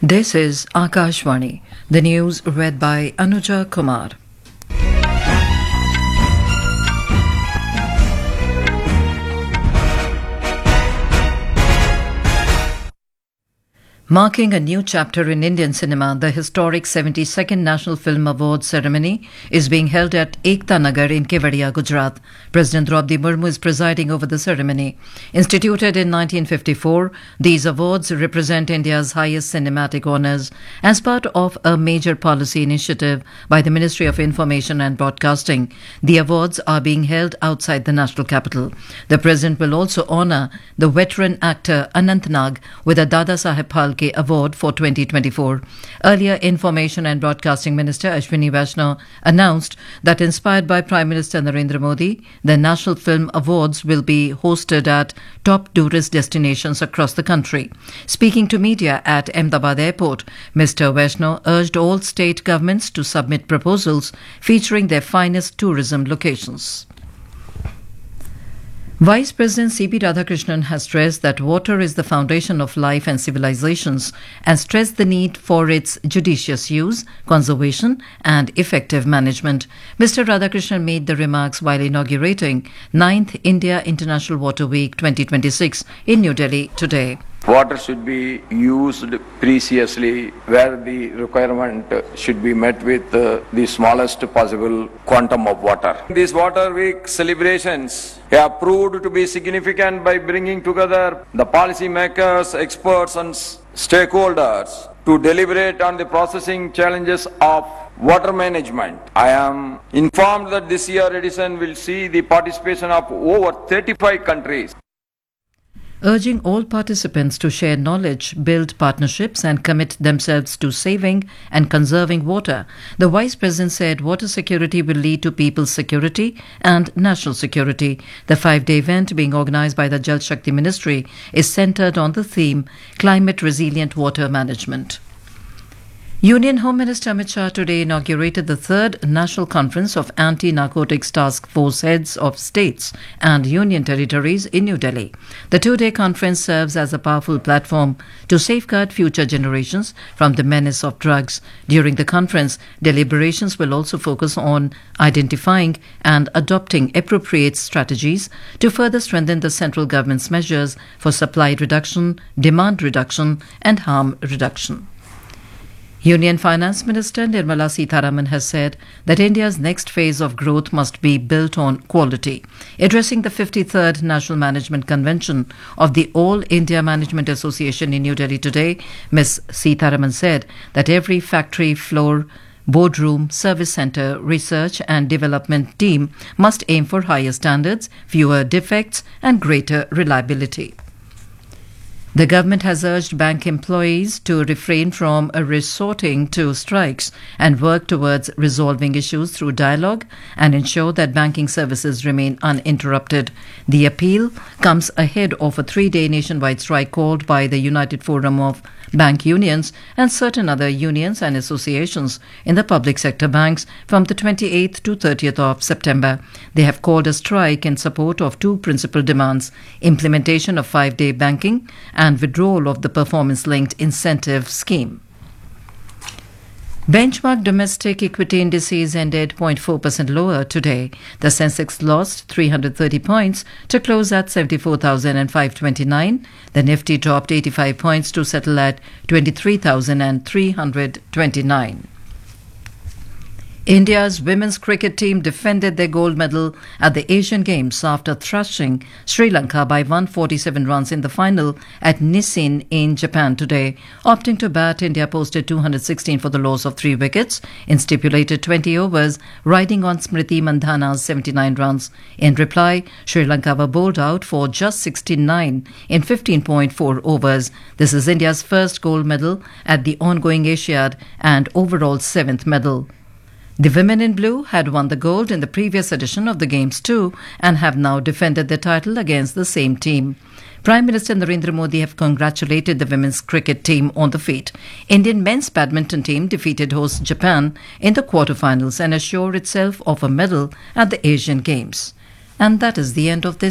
This is Akashvani, the news read by Anuja Kumar. Marking a new chapter in Indian cinema, the historic 72nd National Film Awards ceremony is being held at Ekta Nagar in Kevadia, Gujarat. President Draupadi Murmu is presiding over the ceremony. Instituted in 1954, these awards represent India's highest cinematic honours as part of a major policy initiative by the Ministry of Information and Broadcasting. The awards are being held outside the national capital. The President will also honour the veteran actor Anant Nag with a Dada Saheb Phalke Award for 2024. Earlier, Information and Broadcasting Minister Ashwini Vaishnaw announced that inspired by Prime Minister Narendra Modi, the National Film Awards will be hosted at top tourist destinations across the country. Speaking to media at Ahmedabad Airport, Mr. Vaishnaw urged all state governments to submit proposals featuring their finest tourism locations. Vice President C.P. Radhakrishnan has stressed that water is the foundation of life and civilizations and stressed the need for its judicious use, conservation and effective management. Mr. Radhakrishnan made the remarks while inaugurating 9th India International Water Week 2026 in New Delhi today. Water should be used preciously where the requirement should be met with the smallest possible quantum of water. These Water Week celebrations have proved to be significant by bringing together the policy makers, experts and stakeholders to deliberate on the processing challenges of water management. I am informed that this year's edition will see the participation of over 35 countries. Urging all participants to share knowledge, build partnerships and commit themselves to saving and conserving water, the Vice President said water security will lead to people's security and national security. The 5-day event being organised by the Jal Shakti Ministry is centred on the theme Climate Resilient Water Management. Union Home Minister Amit Shah today inaugurated the 3rd National Conference of Anti-Narcotics Task Force Heads of States and Union Territories in New Delhi. The 2-day conference serves as a powerful platform to safeguard future generations from the menace of drugs. During the conference, deliberations will also focus on identifying and adopting appropriate strategies to further strengthen the central government's measures for supply reduction, demand reduction and harm reduction. Union Finance Minister Nirmala Sitharaman has said that India's next phase of growth must be built on quality. Addressing the 53rd National Management Convention of the All India Management Association in New Delhi today, Ms. Sitharaman said that every factory floor, boardroom, service centre, research and development team must aim for higher standards, fewer defects and greater reliability. The government has urged bank employees to refrain from resorting to strikes and work towards resolving issues through dialogue and ensure that banking services remain uninterrupted. The appeal comes ahead of a 3-day nationwide strike called by the United Forum of Bank Unions and certain other unions and associations in the public sector banks from the 28th to 30th of September. They have called a strike in support of 2 principal demands: implementation of 5-day banking and withdrawal of the performance-linked incentive scheme. Benchmark domestic equity indices ended 0.4% lower today. The Sensex lost 330 points to close at 74,529. The Nifty dropped 85 points to settle at 23,329. India's women's cricket team defended their gold medal at the Asian Games after thrashing Sri Lanka by 147 runs in the final at Nissin in Japan today. Opting to bat, India posted 216 for the loss of 3 wickets in stipulated 20 overs, riding on Smriti Mandhana's 79 runs. In reply, Sri Lanka were bowled out for just 69 in 15.4 overs. This is India's first gold medal at the ongoing Asiad and overall 7th medal. The women in blue had won the gold in the previous edition of the Games too and have now defended their title against the same team. Prime Minister Narendra Modi have congratulated the women's cricket team on the feat. Indian men's badminton team defeated host Japan in the quarterfinals and assured itself of a medal at the Asian Games. And that is the end of this